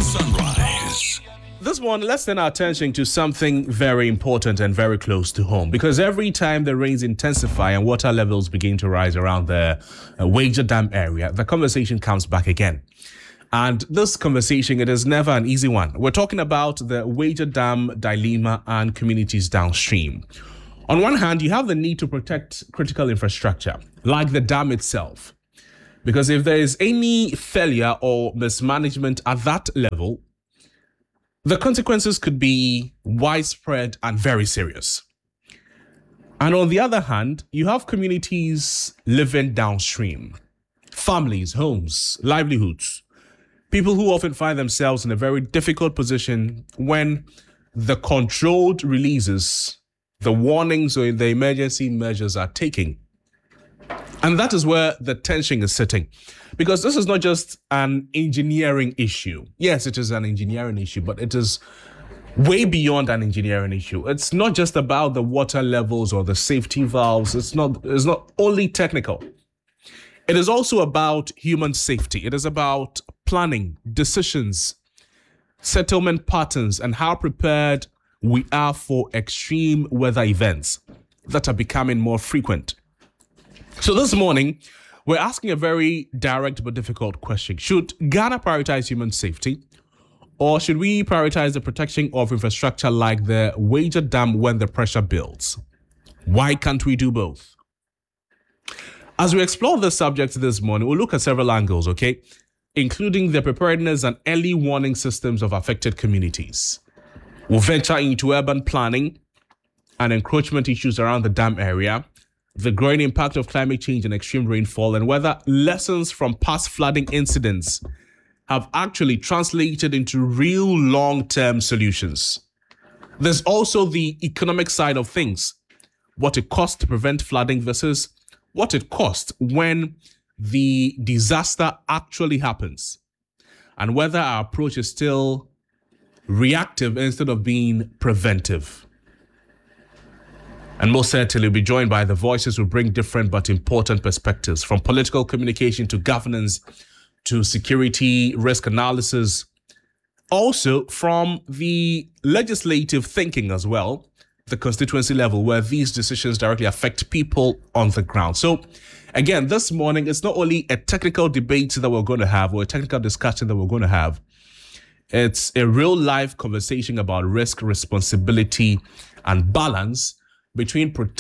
Sunrise. This morning, let's turn our attention to something very important and very close to home, because every time the rains intensify and water levels begin to rise around the Wager Dam area, the conversation comes back again. And this conversation, it is never an easy one. We're talking about the Wager Dam dilemma and communities downstream. On one hand, you have the need to protect critical infrastructure, like the dam itself. Because if there is any failure or mismanagement at that level, the consequences could be widespread and very serious. And on the other hand, you have communities living downstream, families, homes, livelihoods, people who often find themselves in a very difficult position when the controlled releases, the warnings or the emergency measures are taken. And that is where the tension is sitting, because this is not just an engineering issue. Yes, it is an engineering issue, but it is way beyond an engineering issue. It's not just about the water levels or the safety valves. It's not only technical. It is also about human safety. It is about planning, decisions, settlement patterns, and how prepared we are for extreme weather events that are becoming more frequent. So this morning, we're asking a very direct but difficult question. Should Ghana prioritize human safety, or should we prioritize the protection of infrastructure like the Wager Dam when the pressure builds? Why can't we do both? As we explore this subject this morning, we'll look at several angles, okay? Including the preparedness and early warning systems of affected communities. We'll venture into urban planning and encroachment issues around the dam area, the growing impact of climate change and extreme rainfall, and whether lessons from past flooding incidents have actually translated into real long-term solutions. There's also the economic side of things, what it costs to prevent flooding versus what it costs when the disaster actually happens, and whether our approach is still reactive instead of being preventive. And most certainly, we'll be joined by the voices who bring different but important perspectives, from political communication to governance to security risk analysis. Also from the legislative thinking as well, the constituency level, where these decisions directly affect people on the ground. So again, this morning, it's not only a technical debate that we're going to have or a technical discussion that we're going to have. It's a real life conversation about risk, responsibility, and balance between protecting